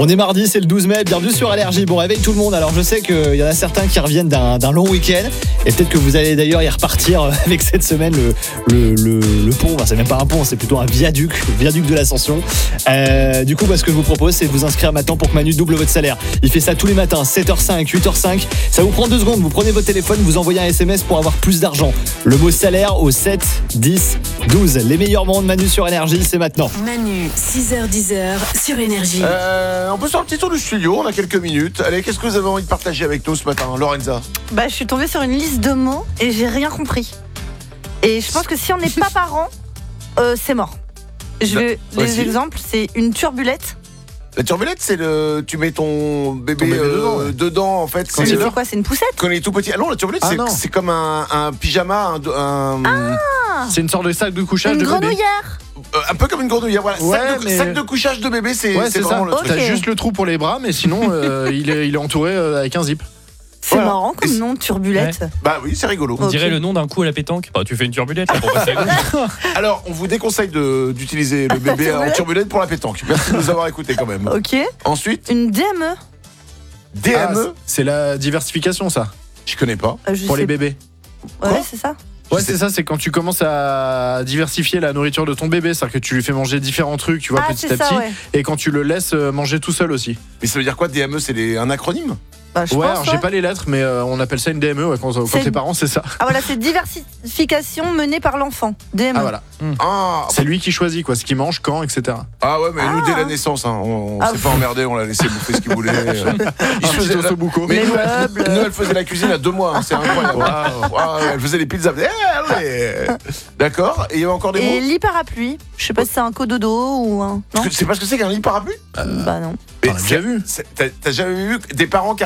On est mardi, c'est le 12 mai, bienvenue sur Allergie. Bon réveil tout le monde, alors je sais qu'il y en a certains qui reviennent d'un long week-end et peut-être que vous allez d'ailleurs y repartir avec cette semaine le pont, enfin, c'est même pas un pont, c'est plutôt un viaduc de l'Ascension. Du coup, ce que je vous propose, c'est de vous inscrire maintenant pour que Manu double votre salaire. Il fait ça tous les matins, 7h05, 8h05, ça vous prend 2 secondes, vous prenez votre téléphone, vous envoyez un SMS pour avoir plus d'argent. Le mot salaire au 7, 10, 12. Les meilleurs moments de Manu sur Énergie, c'est maintenant. Manu, 6h-10h sur Énergie. On peut faire un petit tour du studio, on a quelques minutes. Allez, qu'est-ce que vous avez envie de partager avec nous ce matin, Lorenza? Je suis tombée sur une liste de mots et j'ai rien compris. Et je pense que si on n'est pas parent, c'est mort. Les exemples, c'est une turbulette. La turbulette, c'est tu mets ton bébé, dedans en fait. C'est quoi? C'est une poussette? Quand il est tout petit. Ah non, la turbulette, c'est comme un pyjama. C'est une sorte de sac de couchage de bébé. Une grenouillère. Un peu comme une grenouillère, voilà. Sac de couchage de bébé, c'est vraiment le truc. T'as juste le trou pour les bras, mais sinon il est entouré avec un zip. C'est marrant comme nom, turbulette. Ouais. Bah oui, c'est rigolo. On dirait le nom d'un coup à la pétanque. Tu fais une turbulette là, pour passer à gauche. Alors, on vous déconseille d'utiliser le bébé en turbulette pour la pétanque. Merci de nous avoir écoutés quand même. Ok. Ensuite, une DME. DME, c'est la diversification, ça. je connais pas. Pour les bébés. Ouais, c'est ça. Ouais, c'est ça, c'est quand tu commences à diversifier la nourriture de ton bébé, c'est-à-dire que tu lui fais manger différents trucs, tu vois, petit à petit, et quand tu le laisses manger tout seul aussi. Mais ça veut dire quoi, DME? C'est un acronyme? Je pense, alors j'ai pas les lettres, mais on appelle ça une DME, quand t'es parent, c'est ça. Ah voilà, c'est diversification menée par l'enfant. DME. Ah voilà. C'est lui qui choisit ce qu'il mange, quand, etc. Ah ouais, mais nous dès la naissance, on s'est pas emmerdé, on l'a laissé bouffer ce qu'il voulait. Il se faisait mais nous, elle faisait la cuisine à 2 mois, c'est incroyable. Elle faisait les pizzas. D'accord. Et il y avait encore des mots. Et lit parapluie. Je sais pas si c'est un cododo ou un. Non. C'est pas ce que c'est qu'un lit parapluie? Bah non. On l'a déjà vu. T'as jamais vu des parents qui